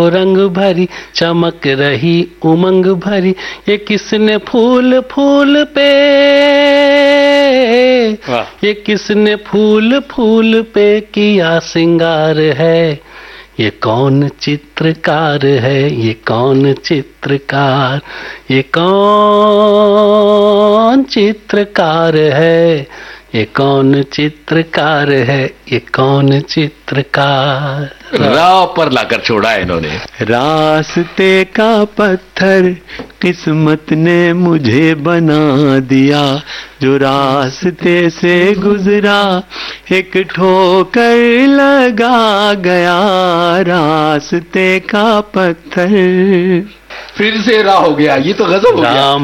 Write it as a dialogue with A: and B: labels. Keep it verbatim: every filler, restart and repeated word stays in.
A: रंग भरी चमक रही उमंग भरी, ये किसने फूल फूल पे, ये किसने फूल फूल पे किया सिंगार है, ये कौन चित्रकार है, ये कौन चित्रकार, ये कौन चित्रकार है, ये कौन चित्रकार है, ये कौन चित्रकार।
B: राह पर लाकर छोड़ा है इन्होंने।
C: रास्ते का पत्थर किस्मत ने मुझे बना दिया, जो रास्ते से गुजरा एक ठोकर लगा गया, रास्ते का पत्थर।
B: फिर से राह हो गया, ये तो गजब हो गया।